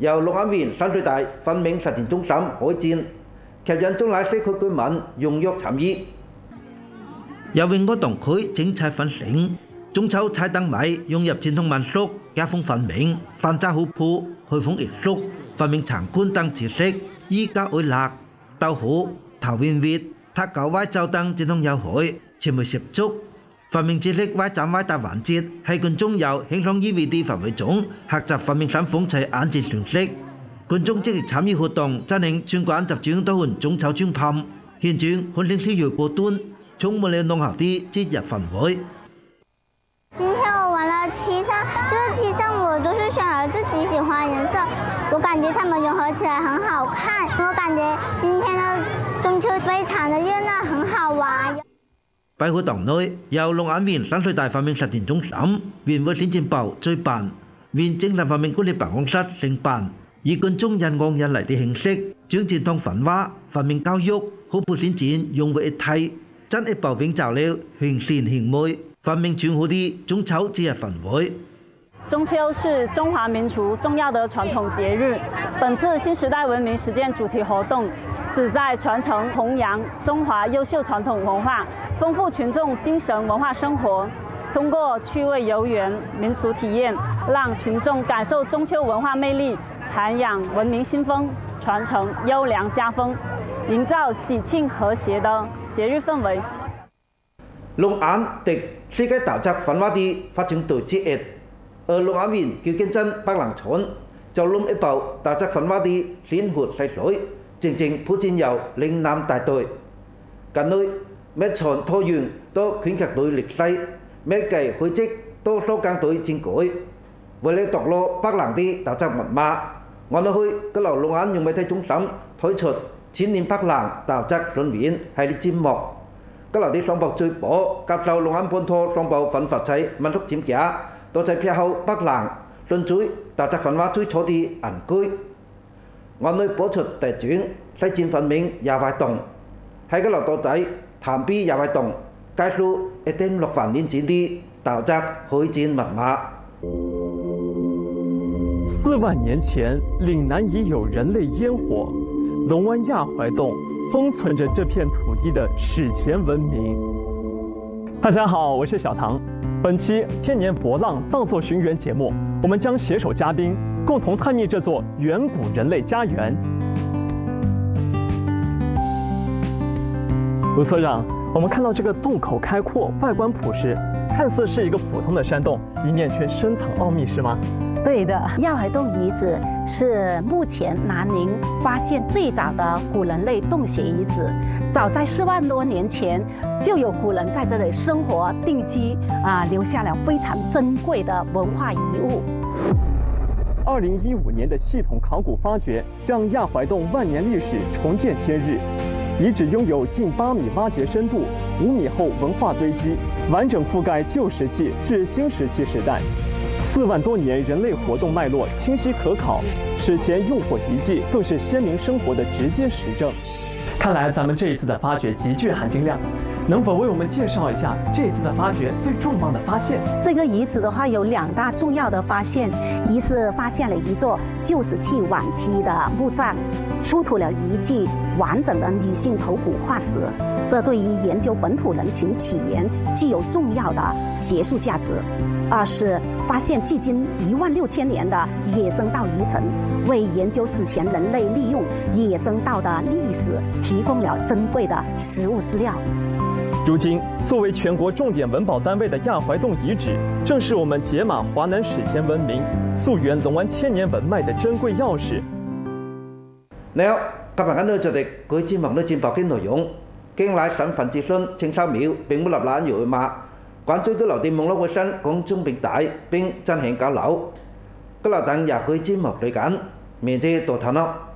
由陸眼園山水大分明實踐中心開展，吸引中拉社區居民踴躍參與。由永安堂區精彩紛呈，中秋彩燈謎融入傳統民俗，家風分明，繁雜好鋪，開封藝術，分明長官等知識，依家愛樂，豆腐、頭圓月、塔狗歪周等傳統遊戲，全部十足。分明知識歪站歪大環節，喺觀眾由輕鬆意味啲氛圍中，學習分明山風齊眼前常識。觀眾積極參與活動，真令全館集中到換中秋專品，現場歡慶喜悅不斷，充滿了濃厚的節日氛圍。 今天我玩了7項，這7項我都是選了自己喜歡的顏色，我感覺它們融合起來很好看，我感覺今天的中秋非常的熱鬧，很好玩。 喺活動內，由龍眼園山水大分明實踐中心、園會先進部主辦，園精神分明管理辦公室承辦，以觀眾人往人嚟的形式，將傳統文化、分明教育、好普先進融為一體，真一部並造了形善形美，分明全好的中秋節日氛圍。 中秋是中華民族重要的傳統節日，本次新時代文明實踐主題活動，旨在傳承弘揚中華優秀傳統文化，豐富群眾精神文化生活。通過趣味遊園、民俗體驗，讓群眾感受中秋文化魅力，涵養文明新風，傳承優良家風，營造喜慶和諧的節日氛圍。 龍眼的世界豆質文化的發展隊之一，而龍眼園叫堅鎮北冷村就弄一部豆質文化的鮮活細水。正正普展由嶺南大隊，近來咩傳拖園都拳擊隊歷史，咩計會籍多數耕隊戰舉，為了獨落北冷的豆質文化，我哋去個流龍眼用媒體中心推出千年北冷豆質順園系列節目，個流啲雙部追播，接受龍眼本土雙部奮發仔民俗佔價，多謝撇後北冷順追豆質文化最初的銀居。我哋播出第轉細戰分明也壞動，喺個流島仔潭邊也壞動，介紹1.6萬年前的豆質開戰密碼。 4萬年前，嶺南已有人類煙火，龍灣亞懷洞封存着這片土地的史前文明。大家好，我是小唐。本期千年博浪稻作尋源節目，我們將攜手嘉賓共同探秘這座遠古人類家園。盧所長，我們看到這個洞口開闊，外觀樸實，看似是一個普通的山洞，一面卻深藏奧秘，是嗎？ 對的，亞懷洞遺址是目前南寧發現最早的古人類洞穴遺址。早在4萬多年前，就有古人在這裡生活定居，留下了非常珍貴的文化遺物。 2015年的系統考古發掘，讓亞懷洞萬年歷史重見天日。遺址擁有近8米挖掘深度，5米厚文化堆積，完整覆蓋舊石器至新石器時代。4萬多年人類活動脈絡清晰可考，史前用火遺跡更是先民生活的直接實證。看來咱們這一次的發掘極具含金量，能否為我們介紹一下這次的發掘最重磅的發現？ 這個遺址的話有2大重要的發現，一是發現了一座舊石器晚期的墓葬，出土了1具完整的女性頭骨化石，這對於研究本土人群起源具有重要的學術價值。2是發現距今16000年的野生稻遺存，為研究史前人類利用野生稻的歷史提供了珍貴的實物資料。 如今，作為全國重點文保單位的亞懷洞遺址，正是我們解碼華南史前文明、溯源龍灣千年文脈的珍貴鑰匙。 你好，今日緊到就係佢節目的節目嘅內容，經來身份資訊清掃秒並冇立欄有碼，關注個流電網絡衛生公眾平台並進行交流。個流等廿句節目嚟緊，面積多睇咯。